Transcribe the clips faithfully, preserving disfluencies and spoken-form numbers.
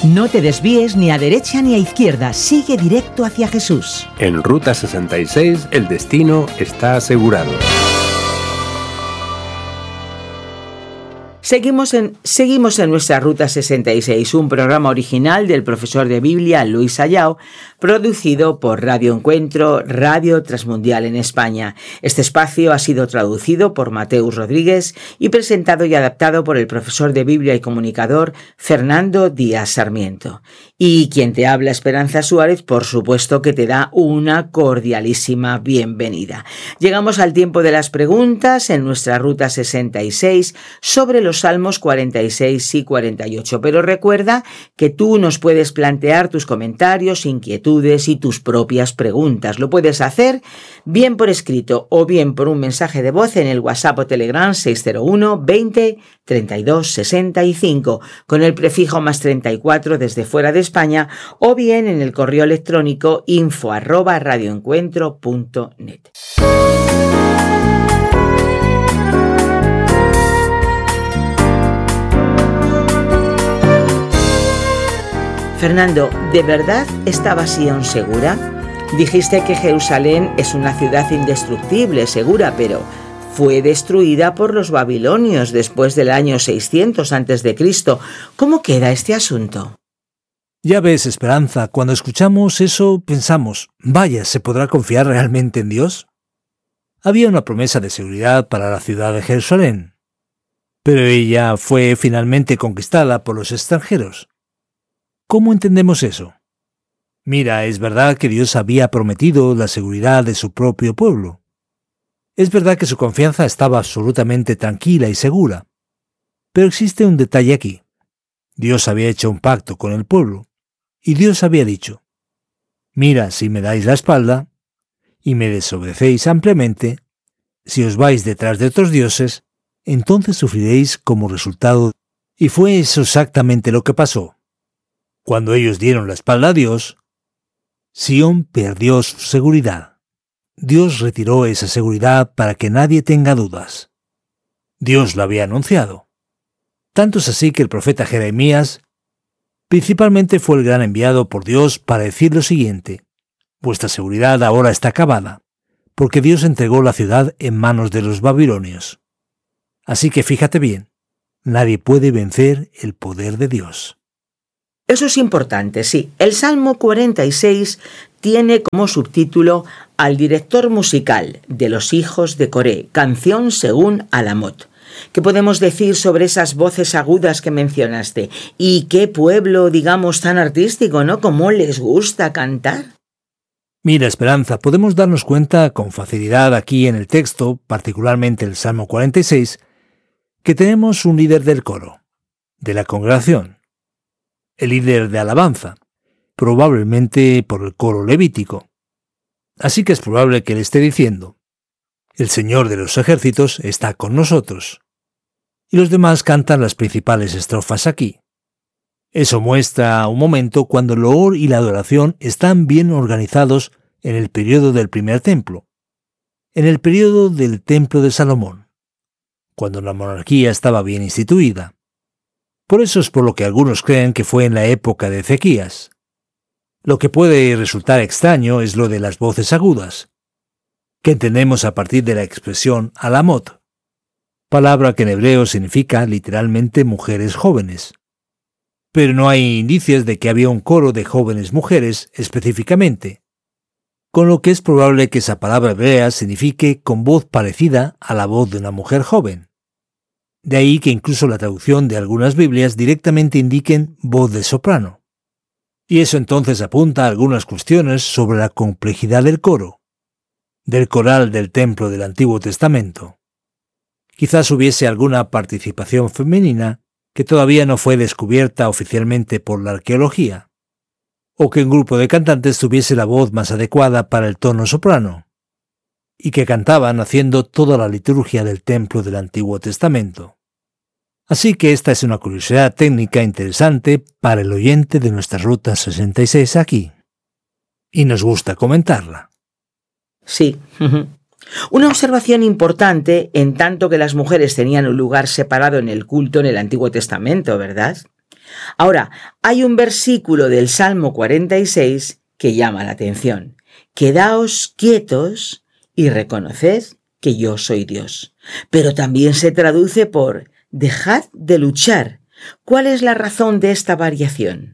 No te desvíes ni a derecha ni a izquierda, sigue directo hacia Jesús. En Ruta sesenta y seis el destino está asegurado. Seguimos en, seguimos en nuestra Ruta sesenta y seis, un programa original del profesor de Biblia Luis Ayao, producido por Radio Encuentro, Radio Transmundial en España. Este espacio ha sido traducido por Mateus Rodríguez y presentado y adaptado por el profesor de Biblia y comunicador Fernando Díaz Sarmiento. Y quien te habla, Esperanza Suárez, por supuesto que te da una cordialísima bienvenida. Llegamos al tiempo de las preguntas en nuestra Ruta sesenta y seis sobre los Salmos cuarenta y seis y cuarenta y ocho, pero recuerda que tú nos puedes plantear tus comentarios, inquietudes y tus propias preguntas. Lo puedes hacer bien por escrito o bien por un mensaje de voz en el WhatsApp o Telegram seis cero uno, veinte, treinta y dos, sesenta y cinco con el prefijo más treinta y cuatro desde fuera de España, o bien en el correo electrónico info arroba radioencuentro punto net. Fernando, ¿de verdad estaba Sión segura? Dijiste que Jerusalén es una ciudad indestructible, segura, pero fue destruida por los babilonios después del año seiscientos antes de Cristo. ¿Cómo queda este asunto? Ya ves, Esperanza, cuando escuchamos eso pensamos, vaya, ¿se podrá confiar realmente en Dios? Había una promesa de seguridad para la ciudad de Jerusalén, pero ella fue finalmente conquistada por los extranjeros. ¿Cómo entendemos eso? Mira, es verdad que Dios había prometido la seguridad de su propio pueblo. Es verdad que su confianza estaba absolutamente tranquila y segura. Pero existe un detalle aquí. Dios había hecho un pacto con el pueblo, y Dios había dicho, mira, si me dais la espalda, y me desobedecéis ampliamente, si os vais detrás de otros dioses, entonces sufriréis como resultado. Y fue eso exactamente lo que pasó. Cuando ellos dieron la espalda a Dios, Sión perdió su seguridad. Dios retiró esa seguridad para que nadie tenga dudas. Dios lo había anunciado. Tanto es así que el profeta Jeremías principalmente fue el gran enviado por Dios para decir lo siguiente: vuestra seguridad ahora está acabada, porque Dios entregó la ciudad en manos de los babilonios. Así que fíjate bien, nadie puede vencer el poder de Dios. Eso es importante, sí. El Salmo cuarenta y seis tiene como subtítulo al director musical de los hijos de Coré, canción según Alamot. ¿Qué podemos decir sobre esas voces agudas que mencionaste? ¿Y qué pueblo, digamos, tan artístico, ¿no? ¿Cómo les gusta cantar? Mira, Esperanza, podemos darnos cuenta con facilidad aquí en el texto, particularmente el Salmo cuarenta y seis, que tenemos un líder del coro, de la congregación. El líder de alabanza, probablemente por el coro levítico. Así que es probable que él esté diciendo, el Señor de los ejércitos está con nosotros. Y los demás cantan las principales estrofas aquí. Eso muestra un momento cuando el loor y la adoración están bien organizados en el periodo del primer templo, en el periodo del templo de Salomón, cuando la monarquía estaba bien instituida. Por eso es por lo que algunos creen que fue en la época de Ezequías. Lo que puede resultar extraño es lo de las voces agudas, que entendemos a partir de la expresión alamot, palabra que en hebreo significa literalmente mujeres jóvenes. Pero no hay indicios de que había un coro de jóvenes mujeres específicamente, con lo que es probable que esa palabra hebrea signifique con voz parecida a la voz de una mujer joven. De ahí que incluso la traducción de algunas Biblias directamente indiquen voz de soprano. Y eso entonces apunta a algunas cuestiones sobre la complejidad del coro, del coral del templo del Antiguo Testamento. Quizás hubiese alguna participación femenina que todavía no fue descubierta oficialmente por la arqueología, o que un grupo de cantantes tuviese la voz más adecuada para el tono soprano, y que cantaban haciendo toda la liturgia del templo del Antiguo Testamento. Así que esta es una curiosidad técnica interesante para el oyente de nuestra Ruta sesenta y seis aquí. Y nos gusta comentarla. Sí. Una observación importante en tanto que las mujeres tenían un lugar separado en el culto en el Antiguo Testamento, ¿verdad? Ahora, hay un versículo del Salmo cuarenta y seis que llama la atención. Quedaos quietos y reconoced que yo soy Dios. Pero también se traduce por dejad de luchar. ¿Cuál es la razón de esta variación?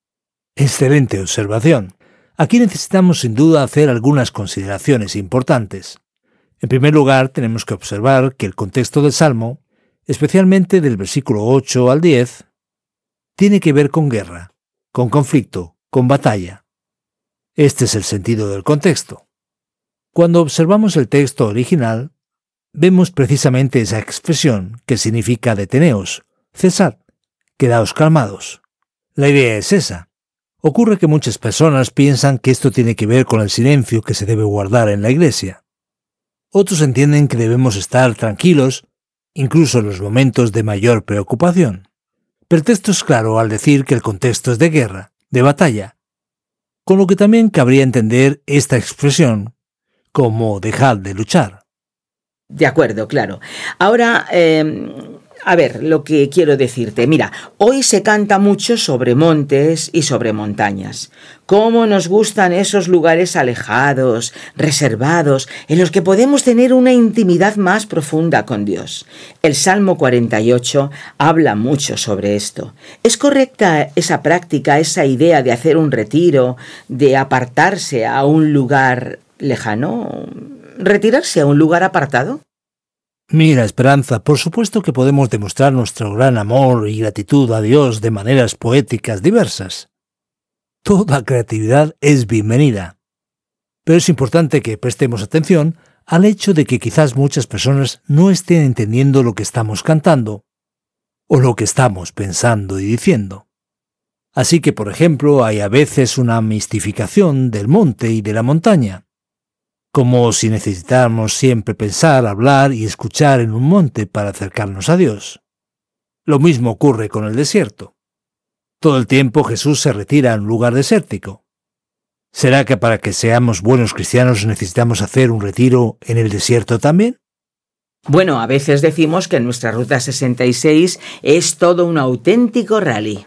Excelente observación. Aquí necesitamos sin duda hacer algunas consideraciones importantes. En primer lugar, tenemos que observar que el contexto del Salmo, especialmente del versículo ocho al diez, tiene que ver con guerra, con conflicto, con batalla. Este es el sentido del contexto. Cuando observamos el texto original, vemos precisamente esa expresión que significa deteneos, cesad, quedaos calmados. La idea es esa. Ocurre que muchas personas piensan que esto tiene que ver con el silencio que se debe guardar en la iglesia. Otros entienden que debemos estar tranquilos, incluso en los momentos de mayor preocupación. Pero el texto es claro al decir que el contexto es de guerra, de batalla, con lo que también cabría entender esta expresión como dejad de luchar. De acuerdo, claro. Ahora, eh, a ver, lo que quiero decirte. Mira, hoy se canta mucho sobre montes y sobre montañas. Cómo nos gustan esos lugares alejados, reservados, en los que podemos tener una intimidad más profunda con Dios. El Salmo cuarenta y ocho habla mucho sobre esto. ¿Es correcta esa práctica, esa idea de hacer un retiro, de apartarse a un lugar lejano? ¿Retirarse a un lugar apartado? Mira, Esperanza, por supuesto que podemos demostrar nuestro gran amor y gratitud a Dios de maneras poéticas diversas. Toda creatividad es bienvenida. Pero es importante que prestemos atención al hecho de que quizás muchas personas no estén entendiendo lo que estamos cantando o lo que estamos pensando y diciendo. Así que, por ejemplo, hay a veces una mistificación del monte y de la montaña, como si necesitáramos siempre pensar, hablar y escuchar en un monte para acercarnos a Dios. Lo mismo ocurre con el desierto. Todo el tiempo Jesús se retira a un lugar desértico. ¿Será que para que seamos buenos cristianos necesitamos hacer un retiro en el desierto también? Bueno, a veces decimos que nuestra Ruta sesenta y seis es todo un auténtico rally.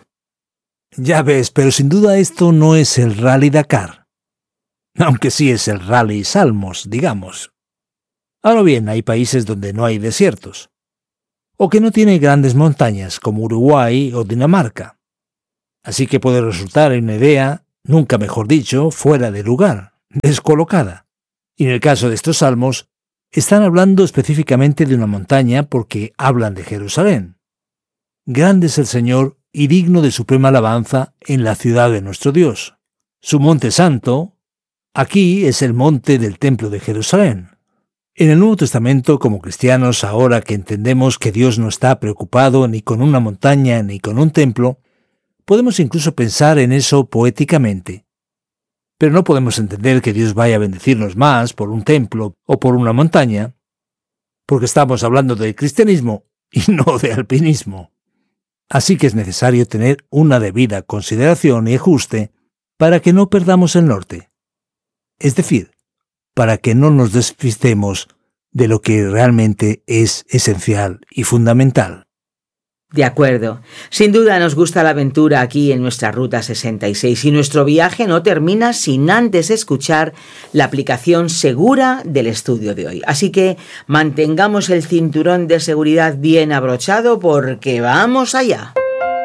Ya ves, pero sin duda esto no es el Rally Dakar. Aunque sí es el Rally Salmos, digamos. Ahora bien, hay países donde no hay desiertos, o que no tienen grandes montañas, como Uruguay o Dinamarca. Así que puede resultar una idea, nunca mejor dicho, fuera de lugar, descolocada. Y en el caso de estos salmos, están hablando específicamente de una montaña porque hablan de Jerusalén. Grande es el Señor y digno de suprema alabanza en la ciudad de nuestro Dios. Su monte santo, aquí es el monte del templo de Jerusalén. En el Nuevo Testamento, como cristianos, ahora que entendemos que Dios no está preocupado ni con una montaña ni con un templo, podemos incluso pensar en eso poéticamente. Pero no podemos entender que Dios vaya a bendecirnos más por un templo o por una montaña, porque estamos hablando de cristianismo y no de alpinismo. Así que es necesario tener una debida consideración y ajuste para que no perdamos el norte. Es decir, para que no nos despistemos de lo que realmente es esencial y fundamental. De acuerdo. Sin duda nos gusta la aventura aquí en nuestra Ruta sesenta y seis y nuestro viaje no termina sin antes escuchar la aplicación segura del estudio de hoy. Así que mantengamos el cinturón de seguridad bien abrochado porque vamos allá.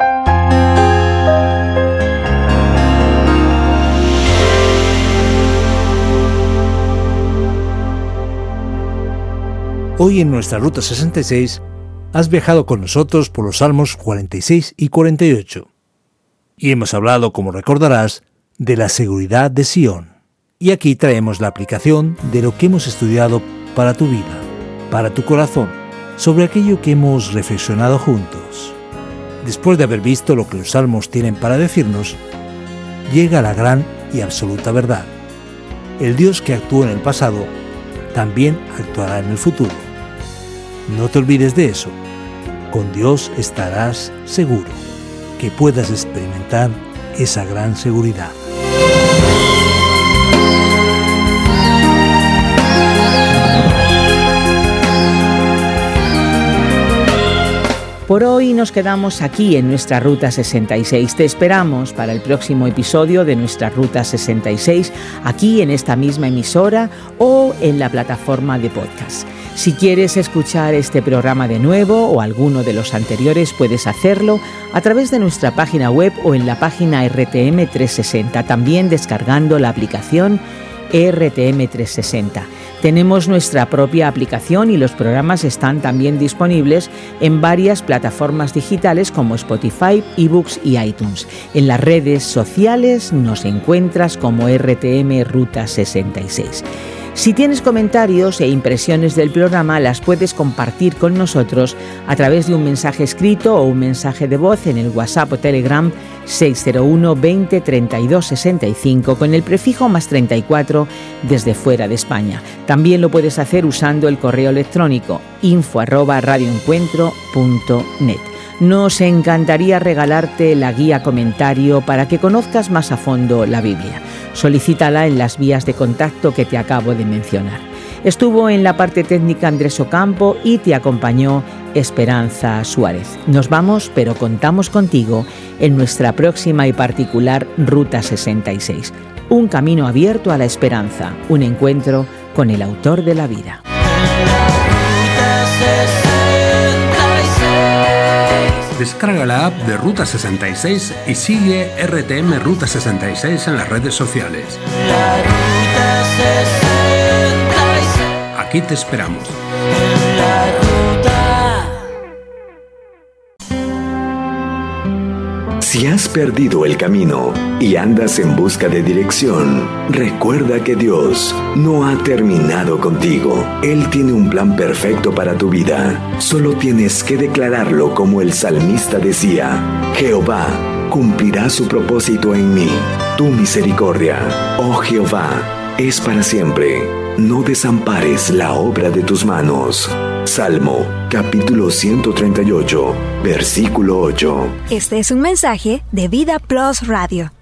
Hoy en nuestra Ruta sesenta y seis has viajado con nosotros por los Salmos cuarenta y seis y cuarenta y ocho. Y hemos hablado, como recordarás, de la seguridad de Sión. Y aquí traemos la aplicación de lo que hemos estudiado para tu vida, para tu corazón, sobre aquello que hemos reflexionado juntos. Después de haber visto lo que los Salmos tienen para decirnos, llega la gran y absoluta verdad. El Dios que actuó en el pasado también actuará en el futuro. No te olvides de eso. Con Dios estarás seguro, que puedas experimentar esa gran seguridad. Por hoy nos quedamos aquí en nuestra Ruta sesenta y seis. Te esperamos para el próximo episodio de nuestra Ruta sesenta y seis, aquí en esta misma emisora o en la plataforma de podcast. Si quieres escuchar este programa de nuevo o alguno de los anteriores, puedes hacerlo a través de nuestra página web o en la página R T M trescientos sesenta, también descargando la aplicación R T M trescientos sesenta. Tenemos nuestra propia aplicación y los programas están también disponibles en varias plataformas digitales como Spotify, eBooks y iTunes. En las redes sociales nos encuentras como R T M Ruta sesenta y seis. Si tienes comentarios e impresiones del programa, las puedes compartir con nosotros a través de un mensaje escrito o un mensaje de voz en el WhatsApp o Telegram seis cero uno veinte treinta y dos sesenta y cinco con el prefijo más treinta y cuatro desde fuera de España. También lo puedes hacer usando el correo electrónico info arroba radioencuentro punto net. Nos encantaría regalarte la guía comentario para que conozcas más a fondo la Biblia. Solicítala en las vías de contacto que te acabo de mencionar. Estuvo en la parte técnica Andrés Ocampo y te acompañó Esperanza Suárez. Nos vamos, pero contamos contigo en nuestra próxima y particular Ruta sesenta y seis. Un camino abierto a la esperanza, un encuentro con el autor de la vida. Descarga la app de Ruta sesenta y seis y sigue R T M Ruta sesenta y seis en las redes sociales. Aquí te esperamos. Si has perdido el camino y andas en busca de dirección, recuerda que Dios no ha terminado contigo. Él tiene un plan perfecto para tu vida. Solo tienes que declararlo como el salmista decía: Jehová cumplirá su propósito en mí. Tu misericordia, oh Jehová, es para siempre. No desampares la obra de tus manos. Salmo, capítulo ciento treinta y ocho, versículo ocho. Este es un mensaje de Vida Plus Radio.